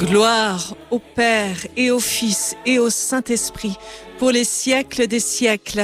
Gloire au Père et au Fils et au Saint-Esprit, pour les siècles des siècles.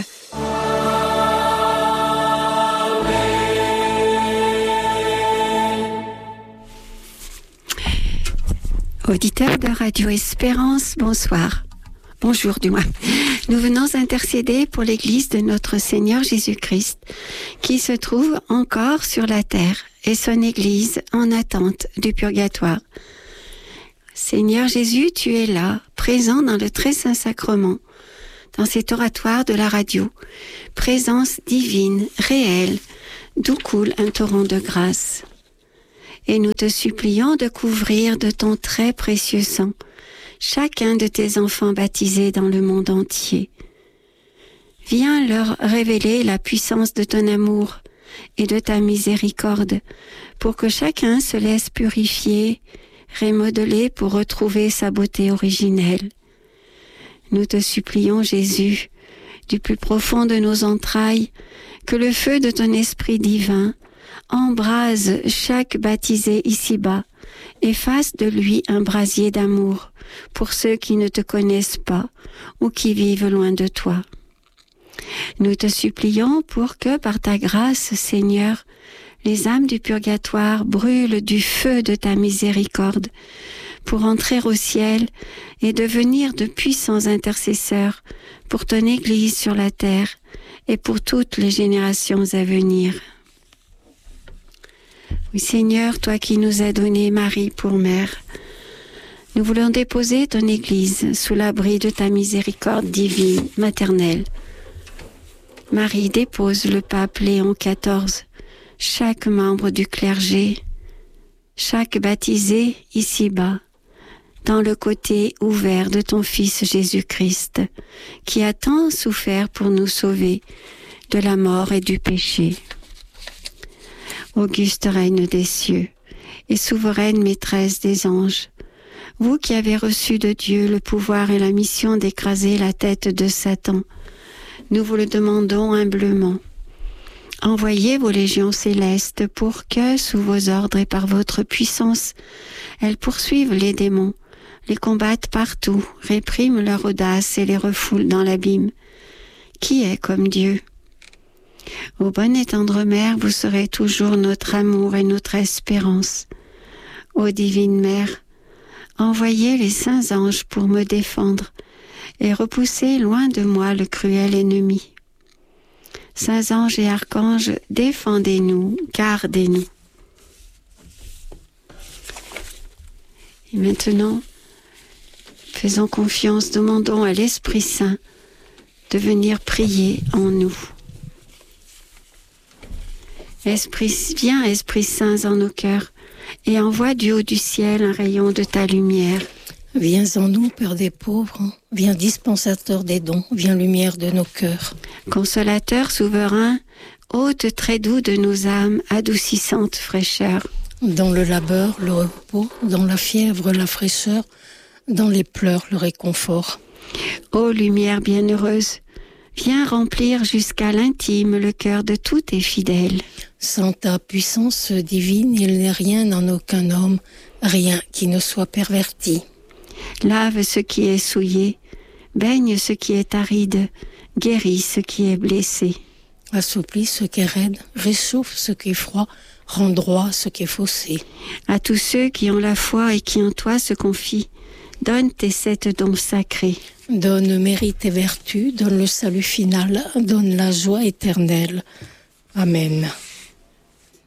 Auditeurs de Radio Espérance, bonsoir. Bonjour du moins. Nous venons intercéder pour l'Église de notre Seigneur Jésus-Christ qui se trouve encore sur la terre et son Église en attente du purgatoire. Seigneur Jésus, tu es là, présent dans le très saint sacrement, dans cet oratoire de la radio, présence divine, réelle, d'où coule un torrent de grâce. Et nous te supplions de couvrir de ton très précieux sang chacun de tes enfants baptisés dans le monde entier. Viens leur révéler la puissance de ton amour et de ta miséricorde pour que chacun se laisse purifier, remodeler pour retrouver sa beauté originelle. Nous te supplions, Jésus, du plus profond de nos entrailles, que le feu de ton esprit divin embrase chaque baptisé ici-bas et fasse de lui un brasier d'amour pour ceux qui ne te connaissent pas ou qui vivent loin de toi. Nous te supplions pour que, par ta grâce, Seigneur, les âmes du purgatoire brûlent du feu de ta miséricorde pour entrer au ciel et devenir de puissants intercesseurs pour ton Église sur la terre et pour toutes les générations à venir. Oui, Seigneur, toi qui nous as donné Marie pour mère, nous voulons déposer ton Église sous l'abri de ta miséricorde divine, maternelle. Marie, dépose le pape Léon XIV, chaque membre du clergé, chaque baptisé ici-bas, dans le côté ouvert de ton Fils Jésus-Christ, qui a tant souffert pour nous sauver de la mort et du péché. Auguste Reine des cieux et souveraine maîtresse des anges, vous qui avez reçu de Dieu le pouvoir et la mission d'écraser la tête de Satan, nous vous le demandons humblement. Envoyez vos légions célestes pour que, sous vos ordres et par votre puissance, elles poursuivent les démons, les combattent partout, répriment leur audace et les refoulent dans l'abîme. Qui est comme Dieu ? Ô bonne et tendre Mère, vous serez toujours notre amour et notre espérance. Ô divine Mère, envoyez les saints anges pour me défendre et repousser loin de moi le cruel ennemi. Saints anges et archanges, défendez-nous, gardez-nous. Et maintenant, faisons confiance, demandons à l'Esprit Saint de venir prier en nous. Viens, Esprit Saint, en nos cœurs, et envoie du haut du ciel un rayon de ta lumière. Viens en nous, Père des pauvres, viens dispensateur des dons, viens lumière de nos cœurs. Consolateur souverain, hôte très doux de nos âmes, adoucissante fraîcheur. Dans le labeur, le repos, dans la fièvre, la fraîcheur, dans les pleurs, le réconfort. Ô lumière bienheureuse, viens remplir jusqu'à l'intime le cœur de tous tes fidèles. Sans ta puissance divine, il n'est rien en aucun homme, rien qui ne soit perverti. Lave ce qui est souillé, baigne ce qui est aride, guéris ce qui est blessé. Assouplis ce qui est raide, réchauffe ce qui est froid, rend droit ce qui est faussé. À tous ceux qui ont la foi et qui en toi se confient, donne tes 7 dons sacrés. Donne mérite et vertu, donne le salut final, donne la joie éternelle. Amen.